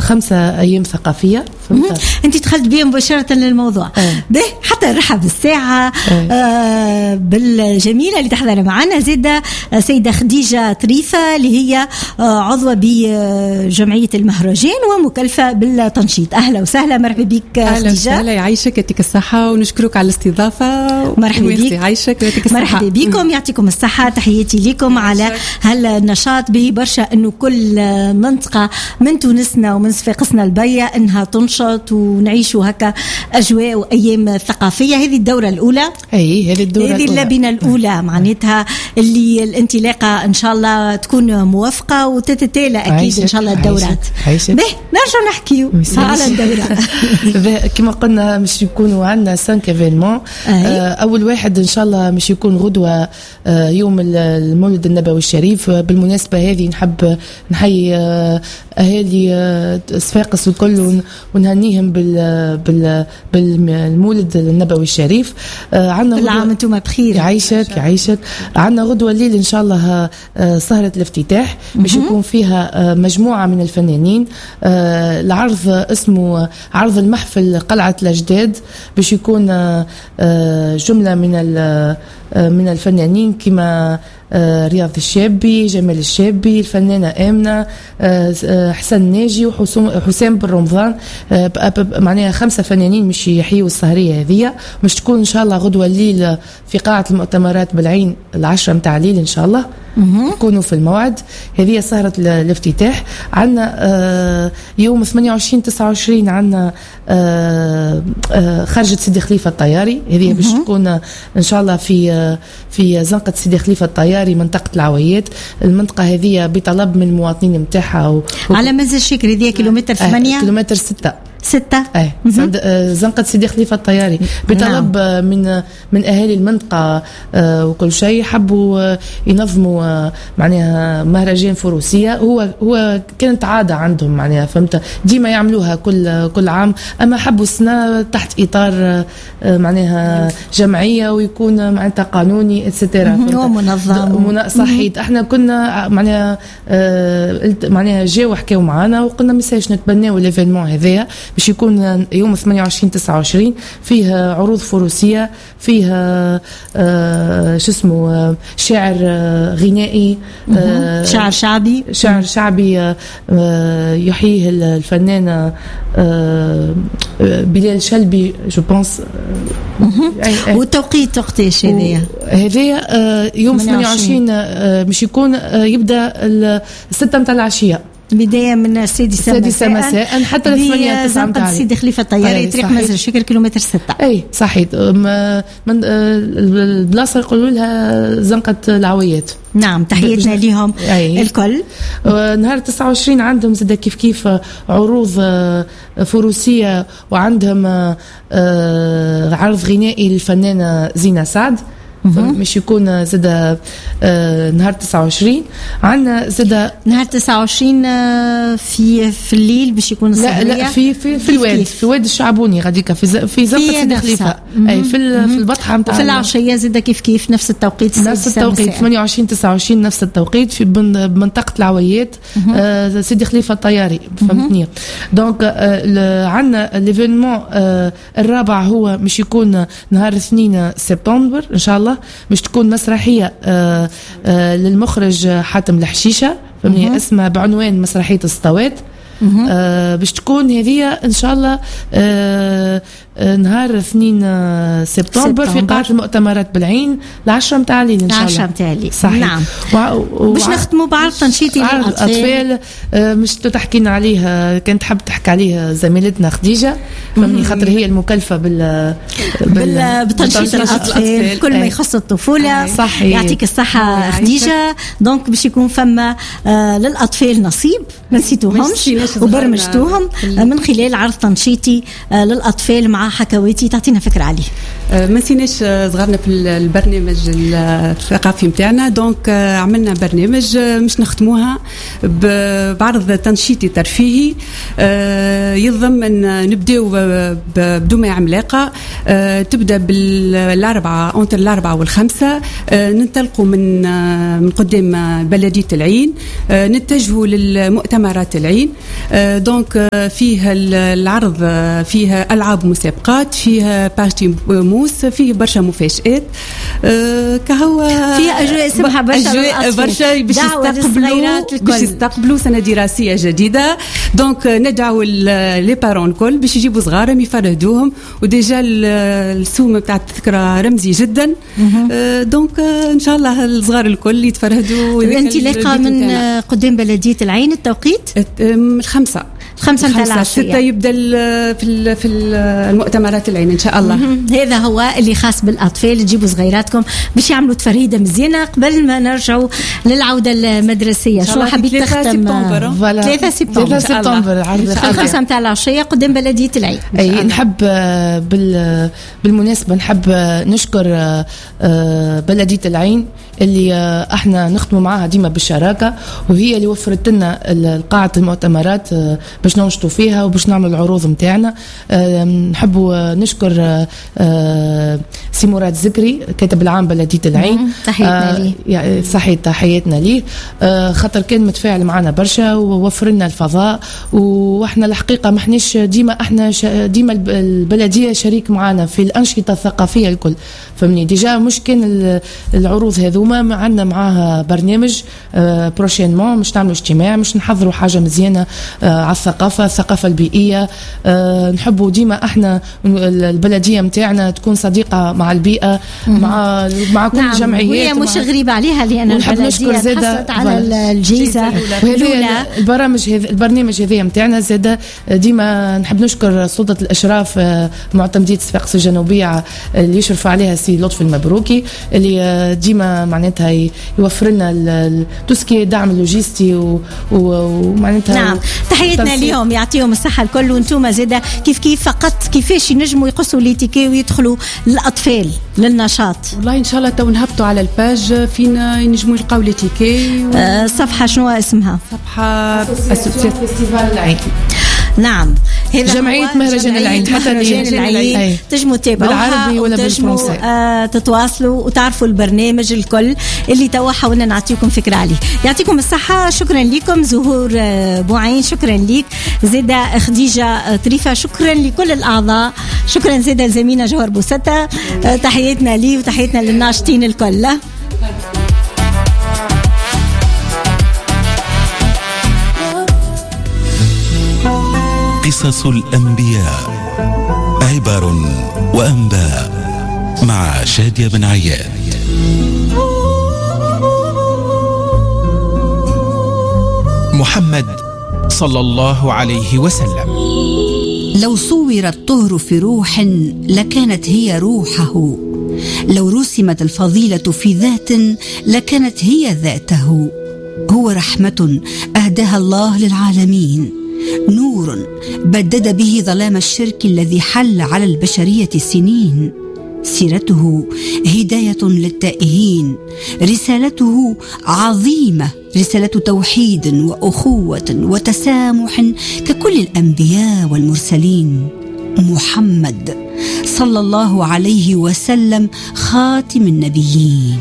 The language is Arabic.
5 أيام ثقافية. أنت دخلت بيه مباشرة للموضوع. به حتى نرحب بالساعة بالجميلة اللي تحضر معنا زيادة سيدة خديجة طريفة اللي هي عضوة بجمعية المهرجان ومكلفة بالتنشيط. أهلا وسهلا، مرحبا بك خديجة. أهلا وسهلا، يعيشك، يعطيك الصحة ونشكرك على الاستضافة. مرحبا بك، يعيشك ويعطيك الصحة. مرحبا بكم، يعطيكم الصحة. تحياتي لكم على هالنشاط به برشا أنه كل منطقة من تونسنا ومن صفاقسنا البية أنها تنشط ونعيشوا هكا أجواء وأيام ثقافية. هذه الدورة الأولى، هذه اللبنة الأولى معناتها اللي الانطلاقة إن شاء الله تكون موافقة وتتتالى أكيد إن شاء الله الدورات. به نرجع نحكيو على الدورة. كما قلنا مش يكونوا عندنا 5 إيفينمون. أول واحد إن شاء الله مش يكون غدوة يوم المولد النبوي الشريف. بالمناسبة هذه نحب نحيي أهالي صفاقس الكل ونهنيهم بالمولد النبوي الشريف. عندنا كل عام انتم بخير. يعيشك. عندنا غدوة الليل إن شاء الله سهرة الافتتاح باش يكون فيها مجموعة من الفنانين. العرض اسمه عرض المحفل قلعة الأجداد، باش يكون جملة من الفنانين كما رياض الشابي، جمال الشابي، الفنانة آمنة، حسن ناجي وحسام بن رمضان. معناها 5 فنانين مش يحيوا السهرية هذه. مش تكون إن شاء الله غدوة الليل في قاعة المؤتمرات بالعين 10 متاع الليل إن شاء الله يكونوا في الموعد. هذه سهرة الافتتاح. عندنا يوم 28-29 عندنا خرجة سيدي خليفة الطياري. هذه باش تكون إن شاء الله في زنقة سيدي خليفة الطياري منطقة العويات. المنطقة هذه بطلب من المواطنين متاعها على مزال الشكر. هذه كيلومتر 8 كيلومتر 6 زنقة سيدي خليفة الطياري بطلب من أهالي المنطقة وكل شيء. حبوا ينظموا معناها مهرجان فروسية. هو كانت عادة عندهم معناها، فهمت، ديما يعملوها كل عام، أما حبوا السنة تحت إطار معناها جمعية ويكون معناتها قانوني اتسترا ومنظم. صحيح. احنا كنا معناها جاوا حكاوا معنا وقلنا مساش نتبناو الإيفينمون هذايا باش يكون يوم 28-29 فيه عروض فروسية، فيه شاعر غنائي، شعر شعبي يحييه الفنان بلال شلبي جو بونس. والتوقيت وقتاش هذايا يوم 28 باش يكون يبدا 6 متاع العشيه، بداية من السادسة مساء حتى 8-9 زنقة سيدي خليفة الطياري طريق مزر الشكر كيلومتر 6. أي صحيح. من البلاصة يقولوا لها زنقة العويات. نعم، تحياتنا لهم الكل. نهار 29 عندهم زاد كيف عروض فروسية، وعندهم عرض غنائي للفنانة زينة سعد. مش يكون زاد نهار 29 عندنا زاد نهار 29 في الليل باش يكون السهرية. لا في الواد الشعبوني غاديكا في زنقة سيدي خليفة. اي في البطحة نتاع في العشية زاد كيف نفس التوقيت 28-29 نفس التوقيت في منطقة العويات سيدي خليفة الطياري. فهمتني؟ دونك عندنا ليفينمون الرابع هو مش يكون نهار 2 سبتمبر ان شاء الله، مش تكون مسرحية للمخرج حاتم الحشيشة، اسمها بعنوان مسرحية السطوات. باش تكون هذه ان شاء الله نهار 2 سبتمبر في قاعة المؤتمرات بالعين 10 متاع الليل ان شاء الله. 10 متاع الليل. صحيح. نعم. باش نختموا بعرض تنشيطي للاطفال. مش تحكينا عليه، كانت تحب تحكي عليه زميلتنا خديجة، فمني خاطر هي المكلفة بتنشيط الاطفال كل ما يخص الطفولة. صحيح. يعطيك الصحة خديجة. دونك باش يكون فما للاطفال نصيب ما نسيتوهمش وبرمجتوهم من خلال عرض تنشيطي للاطفال مع حكواتي. تعطينا فكرة عليه. ما نسيناش صغارنا في البرنامج الثقافي متاعنا. دونك عملنا برنامج مش نختموها بعرض تنشيطي ترفيهي يضمن نبداو بدمى عملاقة تبدأ بالأربعة أنتر الأربعة والخمسة. ننطلقوا من قدام بلدية العين، نتجهوا للمؤتمرات العين. دونك فيه العرض، فيه ألعاب مسابقات، فيه بارتي موس، فيه برشا مفاجآت، كهو فيه أجواء سمحة برشا باش يستقبلوا سنة دراسية جديدة. دونك ندعو لي بارون الكل باش يجيبوا صغارهم يفرهدوهم، وديجا السوم بتاع التذكرة رمزي جدا. دونك إن شاء الله الصغار الكل يتفرهدوا. انطلاقا من قدام بلدية العين التوقيت 5 متاع العشية، 6 يبدأ في المؤتمرات العين إن شاء الله. هذا هو اللي خاص بالأطفال، تجيبوا صغيراتكم باش يعملوا تفريدة مزيانة قبل ما نرجعوا للعودة المدرسية. شو حبيت تختم؟ 3 سبتمبر 5 متاع العشية قدام بلدية العين. أي نحب بالمناسبة نحب نشكر بلدية العين اللي احنا نخدموا معها ديما بالشراكة، وهي اللي وفرت لنا قاعة المؤتمرات باش ننشطوا فيها وباش نعمل العروض متاعنا. نحبوا نشكر سي مراد زكري كاتب العام بلدية العين، تحياتنا ليه. صحيح تحياتنا ليه، خاطر كان متفاعل معنا برشا ووفر لنا الفضاء. واحنا الحقيقة ما احناش ديما، احنا ديما البلدية شريك معنا في الأنشطة الثقافية الكل، فهمني. ديجا مش كان العروض هذوما عندنا معاها برنامج بروشينمون، مش نعملوا اجتماع، مش نحضروا حاجة مزيانة على الثقافة البيئية. نحبوا ديما احنا البلدية متاعنا تكون صديقة مع البيئة، مع كل الجمعيات. هي مش غريبة عليها لأن البلدية حصلت على الجائزة الأولى. البرنامج هذا متاعنا زادة ديما نحب نشكر سلطة الإشراف معتمدية صفاقس الجنوبية اللي يشرف عليها سي لطفي المبروكي، اللي ديما معناتها يوفر لنا توسكي دعم اللوجستي ومعناتها. نعم، تحياتنا اليوم، يعطيهم الصحة الكل. وانتم زاده كيف فقط كيفاش ينجموا يقصوا ليتيكي ويدخلوا للأطفال للنشاط؟ والله إن شاء الله تو نهبطوا على الباج فين ينجموا يلقاو ليتيكي. صفحة شنو اسمها؟ صفحة فيستيفال العين. نعم، جمعية مهرجان العين، حتى العين تجموا تتابعوها وتجموا تتواصلوا وتعرفوا البرنامج الكل اللي توا حاولنا نعطيكم فكرة عليه. يعطيكم الصحة، شكرا لكم. زهور بوعين شكرا لك، زيدا خديجة طريفة شكرا لكل الأعضاء، شكرا زيدا زميلة جوهر بوستة. تحياتنا لي وتحياتنا للناشطين الكل. قصص الأنبياء، عبر وأنباء مع شادية بن عياد. محمد صلى الله عليه وسلم. لو صور الطهر في روح لكانت هي روحه، لو رسمت الفضيلة في ذات لكانت هي ذاته. هو رحمة أهداها الله للعالمين، نور بدد به ظلام الشرك الذي حل على البشرية سنين. سيرته هداية للتائهين، رسالته عظيمة، رسالة توحيد وأخوة وتسامح ككل الأنبياء والمرسلين. محمد صلى الله عليه وسلم خاتم النبيين.